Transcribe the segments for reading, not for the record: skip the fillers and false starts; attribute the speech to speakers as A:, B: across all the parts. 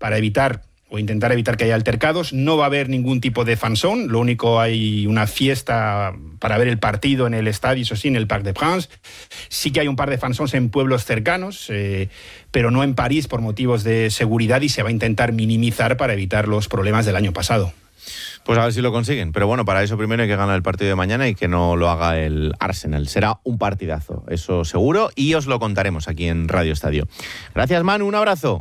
A: para evitar o intentar evitar que haya altercados. No va a haber ningún tipo de fanzone, lo único hay una fiesta para ver el partido en el estadio, eso sí, en el Parc des Princes. Sí que hay un par de fanzones en pueblos cercanos, pero no en París por motivos de seguridad, y se va a intentar minimizar para evitar los problemas del año pasado.
B: Pues a ver si lo consiguen. Pero bueno, para eso primero hay que ganar el partido de mañana y que no lo haga el Arsenal. Será un partidazo, eso seguro, y os lo contaremos aquí en Radio Estadio. Gracias, Manu, un abrazo.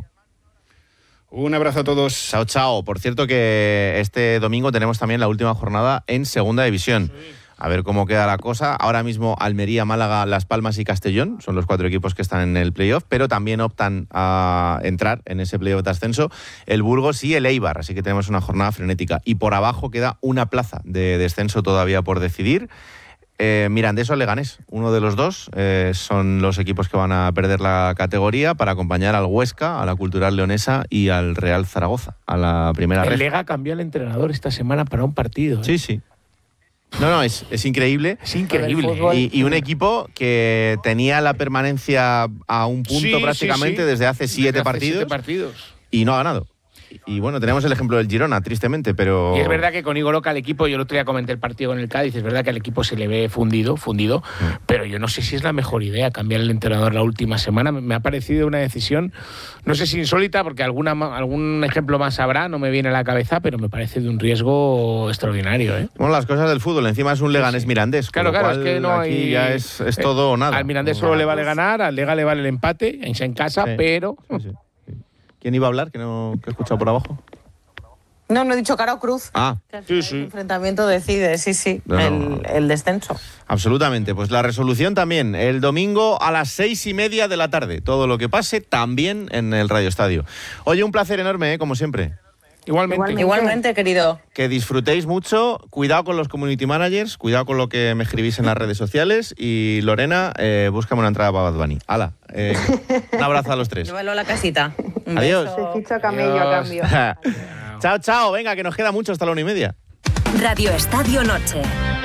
A: Un abrazo a todos.
B: Chao, chao. Por cierto que este domingo tenemos también la última jornada en Segunda División. A ver cómo queda la cosa. Ahora mismo Almería, Málaga, Las Palmas y Castellón son los 4 equipos que están en el playoff, pero también optan a entrar en ese playoff de ascenso el Burgos y el Eibar, así que tenemos una jornada frenética. Y por abajo queda una plaza de descenso todavía por decidir. Mirandés o Leganés, uno de los dos, son los equipos que van a perder la categoría para acompañar al Huesca, a la Cultural Leonesa y al Real Zaragoza, a la primera red.
C: El Lega cambió el entrenador esta semana para un partido.
B: Sí, sí. No, es increíble.
C: Es increíble.
B: Y un equipo que tenía la permanencia a un punto prácticamente desde hace 7 partidos y no ha ganado. Y bueno, tenemos el ejemplo del Girona, tristemente, pero...
C: Y es verdad que con Igor Oca el equipo, yo el otro día comenté el partido con el Cádiz, es verdad que al equipo se le ve fundido, pero yo no sé si es la mejor idea cambiar el entrenador la última semana. Me ha parecido una decisión, no sé si insólita, porque algún ejemplo más habrá, no me viene a la cabeza, pero me parece de un riesgo extraordinario, ¿eh?
B: Bueno, las cosas del fútbol, encima es un Leganés Mirandés.
C: Claro, es que no
B: aquí
C: hay...
B: ya es todo o nada.
C: Al Mirandés solo le vale ganar, al Lega le vale el empate, en casa, pero...
B: Sí. ¿Quién iba a hablar? Que he escuchado por abajo.
D: No he dicho Cara o Cruz.
C: Sí.
D: El enfrentamiento decide, el descenso.
B: Absolutamente. Pues la resolución también, el domingo a las 6:30 de la tarde. Todo lo que pase también en el Radio Estadio. Oye, un placer enorme, como siempre.
D: Igualmente, querido.
B: Que disfrutéis mucho, cuidado con los community managers, cuidado con lo que me escribís en las redes sociales, y Lorena, búscame una entrada para Bad Bunny. ¡Hala! Un abrazo a los 3.
D: Llévalo a la casita.
B: Adiós.
E: Se ficha camello a cambio.
B: Chao, chao. Venga, que nos queda mucho hasta la 1:30.
F: Radio Estadio Noche.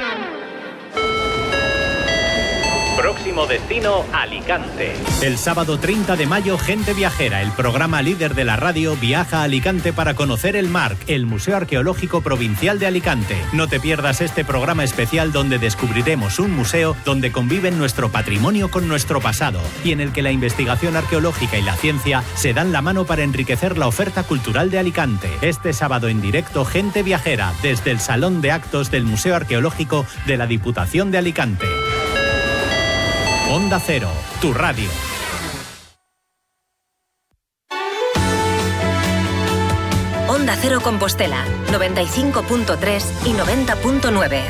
G: Próximo destino, Alicante.
H: El sábado 30 de mayo, Gente Viajera, el programa líder de la radio, viaja a Alicante para conocer el MARC, el Museo Arqueológico Provincial de Alicante. No te pierdas este programa especial donde descubriremos un museo donde conviven nuestro patrimonio con nuestro pasado y en el que la investigación arqueológica y la ciencia se dan la mano para enriquecer la oferta cultural de Alicante. Este sábado en directo, Gente Viajera, desde el Salón de Actos del Museo Arqueológico de la Diputación de Alicante. Onda Cero, tu radio.
F: Onda Cero Compostela, 95.3 y 90.9.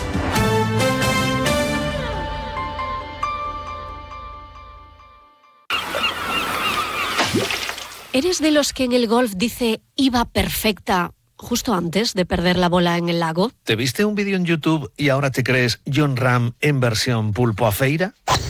I: ¿Eres de los que en el golf dice iba perfecta justo antes de perder la bola en el lago?
J: ¿Te viste un vídeo en YouTube y ahora te crees Jon Rahm en versión pulpo a feira?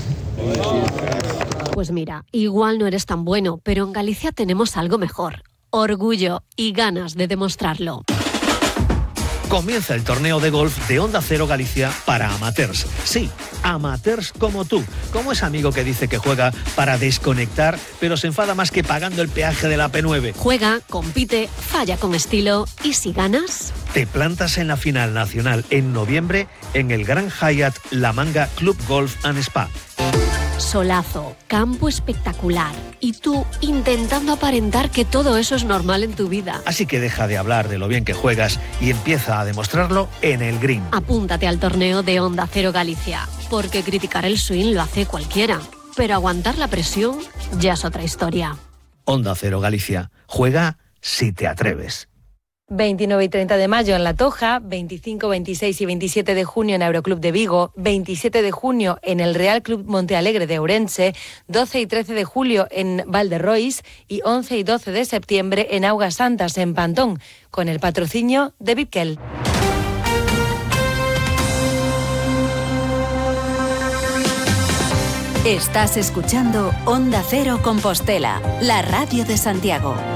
I: Pues mira, igual no eres tan bueno, pero en Galicia tenemos algo mejor. Orgullo y ganas de demostrarlo.
J: Comienza el torneo de golf de Onda Cero Galicia para amateurs. Sí, amateurs como tú, como ese amigo que dice que juega para desconectar, pero se enfada más que pagando el peaje de la P9.
I: Juega, compite, falla con estilo y si ganas...
J: Te plantas en la final nacional en noviembre en el Gran Hyatt La Manga Club Golf and Spa.
I: Solazo, campo espectacular y tú intentando aparentar que todo eso es normal en tu vida.
J: Así que deja de hablar de lo bien que juegas y empieza a demostrarlo en el green.
I: Apúntate al torneo de Onda Cero Galicia, porque criticar el swing lo hace cualquiera, pero aguantar la presión ya es otra historia.
J: Onda Cero Galicia, juega si te atreves.
K: 29 y 30 de mayo en La Toja, 25, 26 y 27 de junio en Aeroclub de Vigo, 27 de junio en el Real Club Montealegre de Ourense, 12 y 13 de julio en Valderrois y 11 y 12 de septiembre en Augas Santas, en Pantón, con el patrocinio de Bipkel.
F: Estás escuchando Onda Cero Compostela, la radio de Santiago.